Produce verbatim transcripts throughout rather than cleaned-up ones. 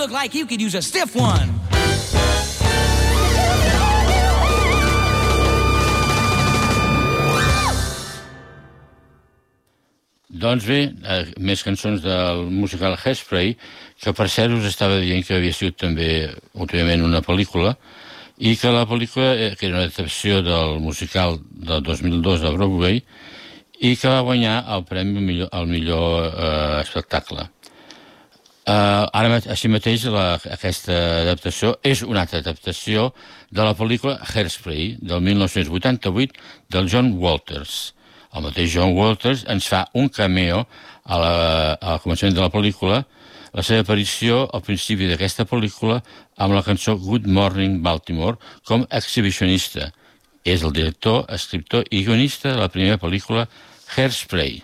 look like you could use a stiff one. Doncs bé, eh, més cançons del musical Hairspray, que per cert us estava dient que havia sigut també últimament una pel·lícula, i que la pel·lícula, eh, que era una adaptació del musical del dos mil dos a Broadway, i que va guanyar el premi al millor, al millor eh, espectacle. Uh, ara, així mateix, la, aquesta adaptació és una altra adaptació de la pel·lícula Hairspray, del mil nou-cents vuitanta-vuit, del John Walters. El mateix John Walters ens fa un cameo a la, al començament de la pel·lícula, la seva aparició al principi d'aquesta pel·lícula amb la cançó Good Morning Baltimore com a exhibicionista. És el director, escriptor i guionista de la primera pel·lícula Hairspray.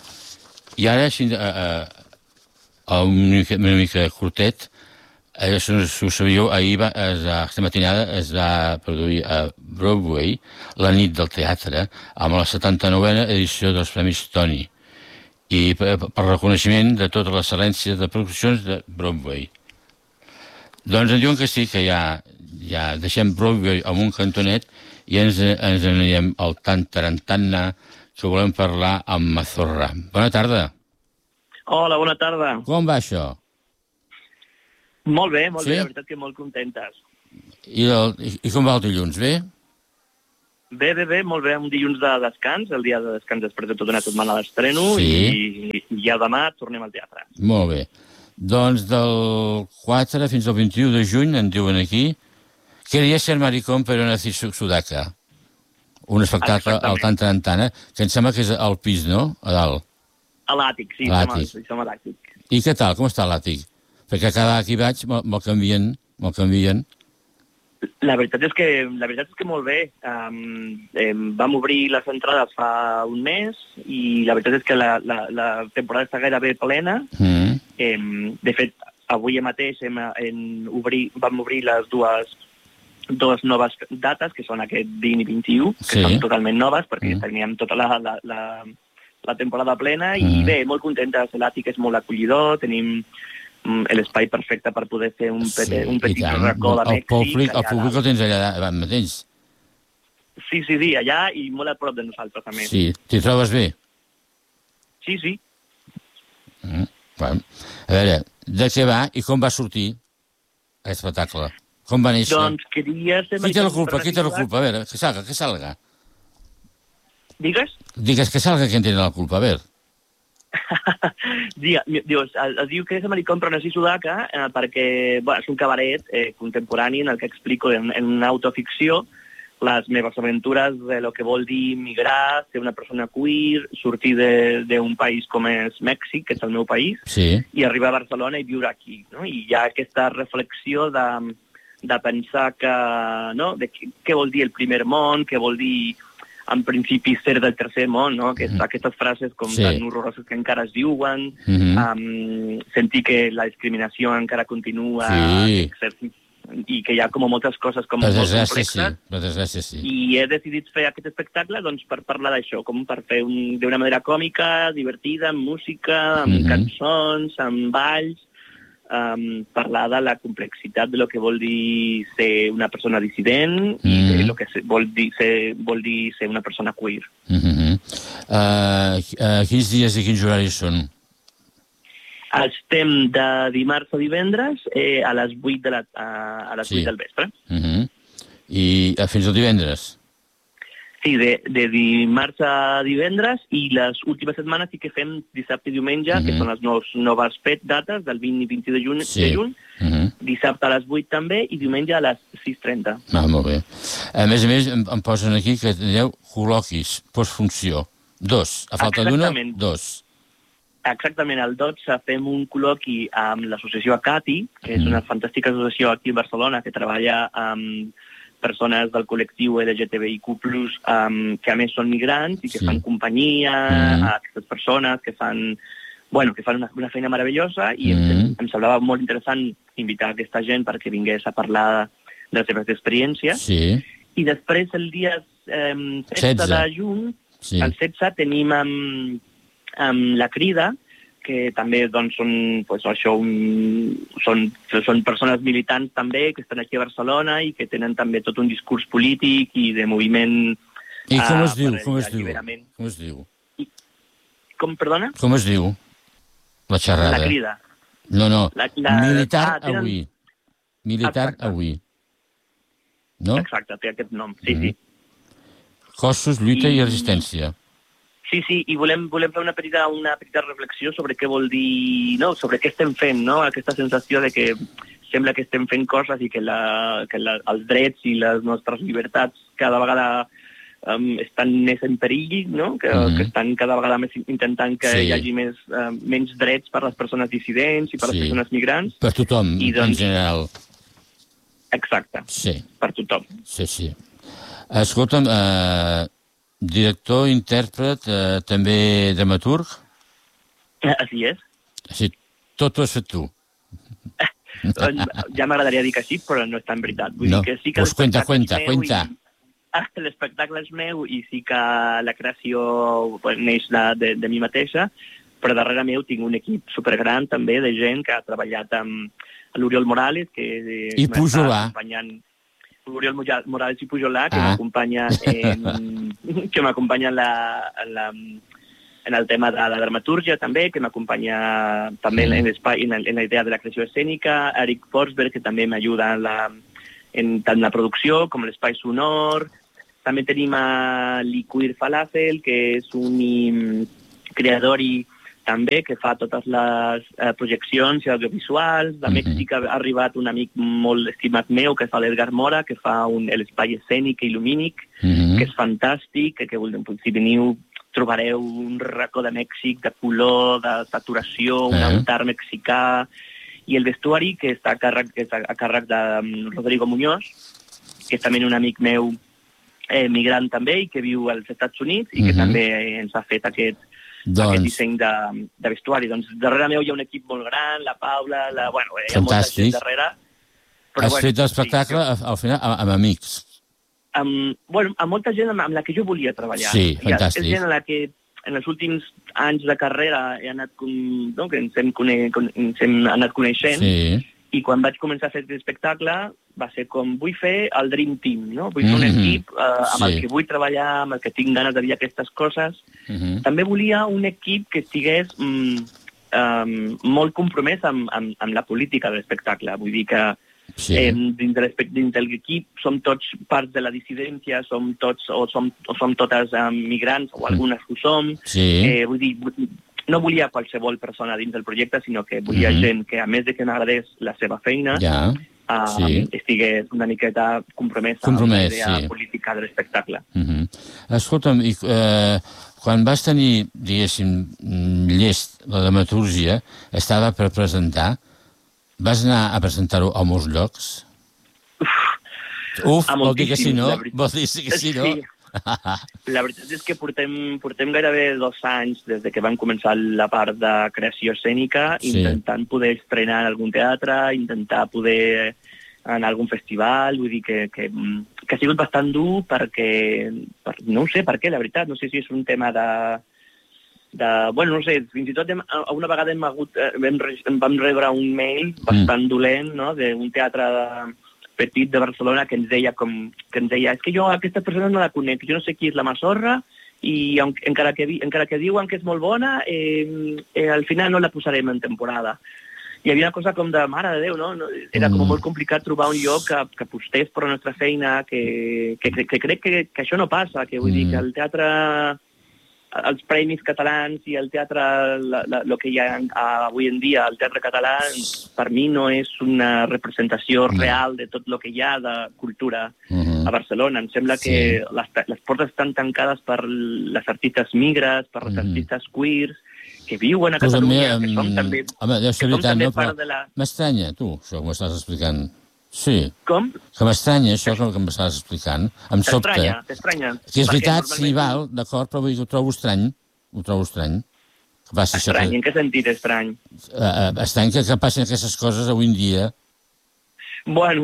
I ara, així, uh, uh, una, mica, una mica curtet, Eh, si ho sabíeu, ahir, va, es, aquesta matinada, es va produir a Broadway la nit del teatre amb la setanta-novena edició dels Premis Tony i per, per reconeixement de tota l'excel·lència de produccions de Broadway. Doncs em diuen que sí, que ja, ja deixem Broadway amb un cantonet i ens, ens anirem al Tantarantana, que volem parlar amb Mazorra. Bona tarda. Hola, bona tarda. Com va això? Molt bé, molt sí? bé, la veritat que molt contentes. I, el, i, I com va el dilluns, bé? Bé, bé, bé, molt bé, un dilluns de descans, el dia de descans després de tota una setmana d'estreno, sí. i, i ja demà tornem al teatre. Molt bé. Doncs del quatre fins al vint-i-u de juny, en diuen aquí, quería ser maricón però nací sudaca. Un espectacle al Tantarantana, que em sembla que és al pis, no? A dalt. A l'àtic, sí, l'àtic. som a l'àtic. I què tal, com està l'àtic? Perquè cada aquí vaig me'l canvien, me'l canvien. La veritat és que, la veritat és que molt bé. Um, eh, vam obrir les entrades fa un mes i la veritat és que la, la, la temporada està gairebé plena. Mm. Eh, de fet, avui mateix hem, en obrir, vam obrir les dues, dues noves dates, que són aquest vint i vint-i-u, que sí. Són totalment noves, perquè mm. teníem tota la, la, la, la temporada plena mm. i bé, molt contentes. L'àtic és molt acollidor, tenim l'espai perfecte per poder fer un, sí, petit, un petit racó de Mèxic. El públic, el públic el tens allà davant mateix. Sí, sí, sí, allà i molt a prop de nosaltres, a més. Sí, t'hi trobes bé? Sí, sí. Mm, bueno. A veure, de què va i com va sortir aquest espectacle? Com va néixer? Doncs queria ser... Qui té la culpa? Qui té la culpa? A veure, que salga, que salga. Digues? Digues que salga qui en té la culpa, a veure. Dius, es diu que és americà però nací sudaca eh, perquè bueno, és un cabaret eh, contemporani en el que explico en, en una autoficció les meves aventures de lo que vol dir migrar, ser una persona queer, sortir d'un país com és Mèxic, que és el meu país, sí. I arribar a Barcelona i viure aquí. No? I hi ha aquesta reflexió de, de pensar que, no? de què, què vol dir el primer món, què vol dir en principi ser del tercer món, no? Aquest, mm-hmm. Aquestes frases com sí. Tan horroroses que encara es diuen, mm-hmm. um, sentir que la discriminació encara continua, sí. exercit, i que hi ha com moltes coses com per molt complexes. Sí. Per desgràcia, sí. I he decidit fer aquest espectacle doncs, per parlar d'això, com per fer d'una manera còmica, divertida, amb música, amb mm-hmm. cançons, amb balls, Um, parlar de la complexitat de lo que vol dir ser una persona dissident mm. i de lo que vol dir ser, vol dir ser una persona queer. Mm-hmm. uh, uh, quins dies i quins horaris són? Estem de dimarts a divendres eh, a les vuit, de la, a, a les sí. vuit del vespre. Mm-hmm. I uh, fins al divendres? Sí, de, de dimarts a divendres i les últimes setmanes sí que fem dissabte i diumenge, mm-hmm. que són les nous, noves pet dates del vint i vint de juny, sí. de juny. Mm-hmm. Dissabte a les vuit també i diumenge a les sis trenta. Ah, molt bé. A més a més, em, em posen aquí que teniu col·loquis, postfunció. Dos. A falta d'una, dos. Exactament. El dotze fem un col·loqui amb l'associació Acati, que és mm. una fantàstica associació aquí a Barcelona que treballa amb persones del col·lectiu L G T B I Q plus, um, que a més són migrants i que sí. fan companyia mm. a aquestes persones, que fan, bueno, que fan una, una feina meravellosa i mm. em, em semblava molt interessant invitar aquesta gent perquè vingués a parlar de les seves experiències. Sí. I després el dia um, setze de juny, sí. el setze, tenim amb, amb la Crida que també doncs, són, pues, això, un, són, són persones militants també, que estan aquí a Barcelona i que tenen també tot un discurs polític i de moviment... I com es uh, diu? Com es diu? Com es diu? I, com, perdona? Com es diu? La xerrada. La crida. No, no. La, la... Militar ah, tenen... avui. Militar Exacte. avui. No? Exacte, té aquest nom, sí, mm. sí. Cossos, lluita i, i resistència. Sí, sí, i volem, volem fer una petita, una petita reflexió sobre què vol dir, no? Sobre què estem fent, no? Aquesta sensació de que sembla que estem fent coses i que, la, que la, els drets i les nostres llibertats cada vegada um, estan més en perill, no? Que, mm-hmm. que estan cada vegada més intentant que sí. hi hagi més, uh, menys drets per a les persones dissidents i per a les sí. persones migrants. Per tothom, I, doncs, en general. Exacte, sí. per tothom. Sí, sí. Escolta'm, eh, director, intèrpret, eh, també dramaturg? Així és. Així, tot ho has fet tu. Ja m'agradaria dir que sí, però no és tan veritat. Vull no. dir que sí que pues cuenta, cuenta, cuenta. I, l'espectacle és meu i sí que la creació pues, neix de, de, de mi mateixa, però darrere meu tinc un equip supergran també de gent que ha treballat amb l'Oriol Morales, que I Pujolà. L'Oriol Morales i Pujolà, que ah. m'acompanya en, que m'acompanya en, la, en, la, en el tema de la dramatúrgia també, que m'acompanya també mm. en, l'espai, en, en la idea de la creació escènica, Eric Forsberg, que també m'ajuda en, la, en tant la producció com l'espai sonor. També tenim a Liquid Falafel, que és un creador i també, que fa totes les eh, projeccions i audiovisuals. De Mèxic ha arribat un amic molt estimat meu, que fa l'Edgar Mora, que fa un, l'espai escènic i lumínic, mm-hmm. que és fantàstic, que, que si veniu trobareu un racó de Mèxic, de color, de saturació, un uh-huh. altar mexicà, i el vestuari, que està a càrrec, que està a càrrec de um, Rodrigo Muñoz, que és també un amic meu eh, migrant també, i que viu als Estats Units, i que uh-huh. també ens ha fet aquest doncs... aquest disseny de, de vestuari. Doncs darrere meu hi ha un equip molt gran, la Paula, la, bueno, hi ha molta gent darrere. Però, Has bueno, fet l'espectacle sí, al final amb, amb amics? Amb, bueno, amb molta gent amb, amb la que jo volia treballar. Sí, fantàstic. És gent a la que en els últims anys de carrera he anat, no, que ens hem, cone, ens hem anat coneixent, sí. I quan vaig començar a fer aquest espectacle va ser com, vull fer el Dream Team, no? Vull fer mm-hmm. un equip eh, amb sí. el que vull treballar, amb el que tinc ganes de dir aquestes coses. Mm-hmm. També volia un equip que estigués mm, um, molt compromès amb, amb, amb la política de l'espectacle. Vull dir que sí. eh, dins, de dins de l'equip som tots parts de la dissidència, som tots, o, som, o som totes um, migrants, o algunes ho som. Sí. Eh, vull dir, no volia qualsevol persona dins del projecte, sinó que volia mm-hmm. gent que, a més de que m'agradés la seva feina, ja. uh, sí. estigués una miqueta compromesa Compromès, amb la idea sí. política de l'espectacle. Mm-hmm. Escolta'm, i, eh, quan vas tenir, diguéssim, llest la dramatúrgia, estava per presentar, vas anar a presentar-ho a molts llocs? Uf, Uf vol dir que sí, no? Vol dir que sí, no? Sí. La veritat és que portem, portem gairebé dos anys des de que vam començar la part de creació escènica, sí. intentant poder estrenar en algun teatre, intentar poder anar a algun festival, vull dir que, que, que ha sigut bastant dur perquè, per, no ho sé per què, la veritat, no sé si és un tema de... de bueno, no sé, fins i tot hem, una vegada hem hagut, vam, vam rebre un mail bastant mm. dolent, no?, d'un teatre de... petit de Barcelona que ens deia com que ens deia, és que jo aquesta persona no la conec, jo no sé qui és la Mazorra i encara que, encara que diuen que és molt bona, eh, eh, al final no la posarem en temporada. Hi havia una cosa com de, mare de Déu, no? Era com molt complicat trobar un lloc que, que apostés per la nostra feina, que, que, que, que crec que, que això no passa, que vull dir que el teatre, els premis catalans i el teatre, el que hi ha avui en dia, el teatre català, per mi no és una representació real de tot el que hi ha de cultura uh-huh. a Barcelona. Em sembla sí. que les, les portes estan tancades per les artistes migres, per les uh-huh. artistes queers, que viuen a Catalunya, pues que som també, home, deu ser veritat, també no? part de la... M'estranya, tu, això que m'estàs explicant. Sí. Com? Que m'estranya, això que m'estàs explicant. Em sobta. T'estranya, t'estranya. Que és veritat, sí, val, d'acord, però ho trobo estrany. Ho trobo estrany. Que passi estrany, això que... en què sentit estrany? Uh, uh, estrany que, que passin aquestes coses avui en dia. Bueno,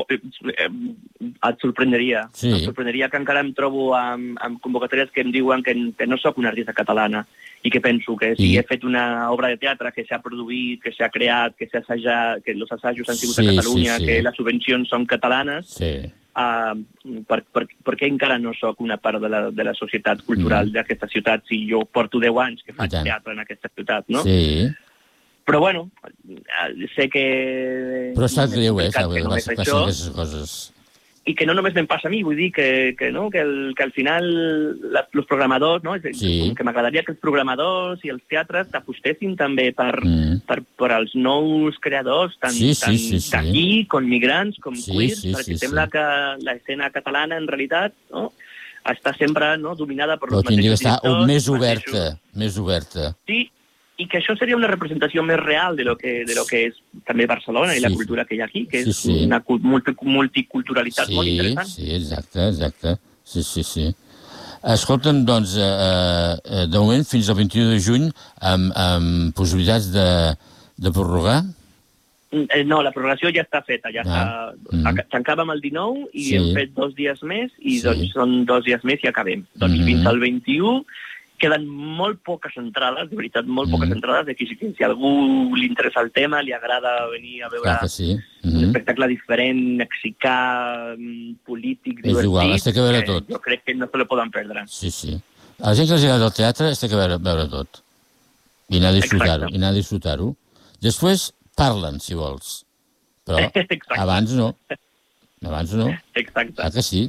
et sorprendria. Sí. Et sorprendria que encara em trobo amb, amb convocatòries que em diuen que, que no sóc una artista catalana i que penso que si I... he fet una obra de teatre que s'ha produït, que s'ha creat, que s'ha assajat, que els assajos han sigut sí, a Catalunya, sí, sí. que les subvencions són catalanes, sí. uh, per, per, per què encara no sóc una part de la, de la societat cultural mm. d'aquesta ciutat si jo porto deu anys que faig teatre en aquesta ciutat, no? Sí. Però, bueno, sé que... Però sap greu, eh? Sap que greu, no que és passin això, aquestes coses. I que no només me'n passa a mi, vull dir que, que, no, que, el, que al final la, els programadors, no? Sí. Que m'agradaria que els programadors i els teatres t'apostessin també per, mm. per, per als nous creadors, tant, sí, sí, tant sí, sí. d'aquí, com migrants, com sí, queers, sí, perquè sí, sembla sí. que l'escena catalana, en realitat, no? està sempre no, dominada per Però els mateixos directors. Però tindria que estar més oberta, mateixos... més oberta. Sí, i que això seria una representació més real de lo que, de lo que és també Barcelona sí. i la cultura que hi ha aquí, que és sí, sí. una multi, multiculturalitat sí, molt interessant. Sí, exacte, exacte. Sí, sí, sí. Escolta'm, doncs, eh, de moment, fins al vint-i-u de juny, amb, amb possibilitats de, de prorrogar? No, la prorrogació ja està feta, ja ah. està... Mm. Tancàvem el dinou i sí. hem fet dos dies més, i sí. doncs són dos dies més i acabem. Doncs mm-hmm. fins al vint-i-u queden molt poques entrades, de veritat, molt poques mm-hmm. entrades, de que si, si a algú li interessa el tema, li agrada venir a veure sí. mm-hmm. un espectacle diferent, mexicà, polític, és divertit. És igual, has de veure tot. Jo crec que no se lo poden perdre. Sí, sí. A la gent que els agrada el teatre has de veure, veure tot. I anar a disfrutar-ho. I anar a disfrutar-ho. Després parlen, si vols. Però abans no. Abans no. Exacte. Ah, que sí.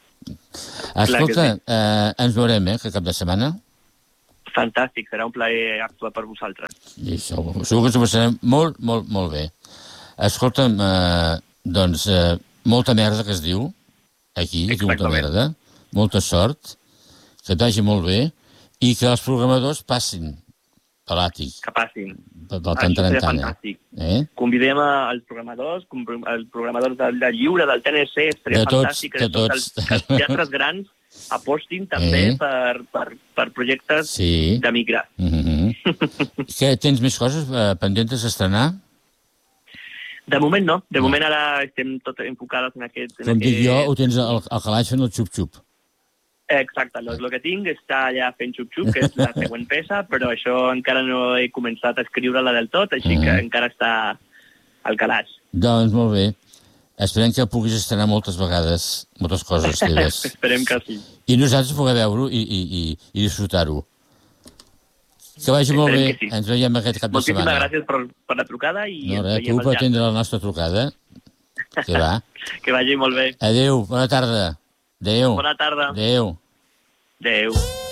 Escolta, sí. eh, ens veurem, eh, que cap de setmana. Fantàstic, serà un plaer actuar per vosaltres. I segur, segur que ens ho passarem molt, molt, molt bé. Escolta'm, eh, doncs, eh, molta merda que es diu, aquí, aquí molta merda, molta sort, que et vagi molt bé, i que els programadors passin per l'àtic. Que passin. Del tant Això seria tantana. fantàstic. Eh? Convidem als programadors, els programadors del, del lliure, del T N C, seria de tots, fantàstic que de tots. Els, els teatres grans apostin també eh? per, per, per projectes sí. de migrar. Mm-hmm. Què, tens més coses eh, pendents d'estrenar? De moment no. De no. moment ara estem tot enfocades en aquest... En Com aquest... dic jo, ho tens al, al calaix fent el xup-xup. Exacte, el que tinc està allà fent xup-xup, que és la següent peça, però això encara no he començat a escriure-la del tot, així mm. que encara està al calaix. Doncs molt bé. Esperem que puguis estrenar moltes vegades, moltes coses teves. Esperem que sí. I nosaltres puguem veure-ho i, i, i, i disfrutar-ho. Que vagi molt bé. Sí. Ens veiem aquest cap Moltíssimes de setmana. Moltíssimes gràcies per, per la trucada. I no, res, tu per atendre la nostra trucada. Que va. Que vagi molt bé. Adéu, bona tarda. Adéu. Bona tarda. Adéu. Adéu.